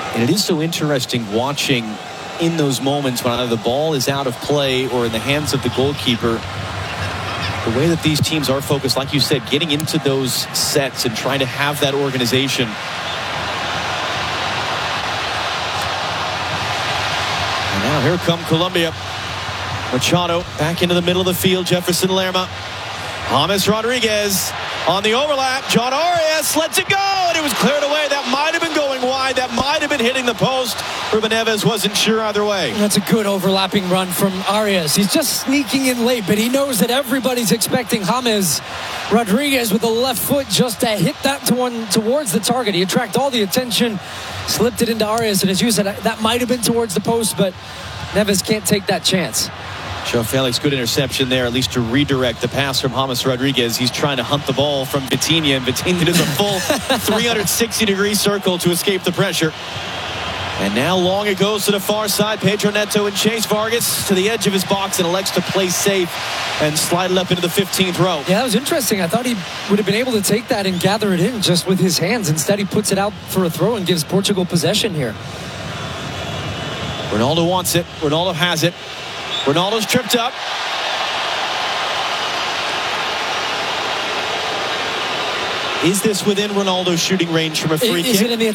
And it is so interesting watching in those moments when either the ball is out of play or in the hands of the goalkeeper, the way that these teams are focused, like you said, getting into those sets and trying to have that organization. And now here come Colombia. Machado back into the middle of the field. Jefferson Lerma. James Rodriguez on the overlap. John Arias lets it go, and it was cleared away. That might have been going wide. That might have been hitting the post. Ruben Neves wasn't sure either way. That's a good overlapping run from Arias. He's just sneaking in late, but he knows that everybody's expecting James Rodriguez with the left foot just to hit that one towards the target. He attracted all the attention, slipped it into Arias, and as you said, that might have been towards the post, but Neves can't take that chance. Joe Felix, good interception there, at least to redirect the pass from James Rodriguez. He's trying to hunt the ball from Vitinha, and Vitinha does a full 360-degree circle to escape the pressure. And now long it goes to the far side. Pedro Neto and Chase Vargas to the edge of his box and elects to play safe and slide it up into the 15th row. Yeah, that was interesting. I thought he would have been able to take that and gather it in just with his hands. Instead, he puts it out for a throw and gives Portugal possession here. Ronaldo wants it. Ronaldo has it. Ronaldo's tripped up. Is this within Ronaldo's shooting range from a free kick? Is it in the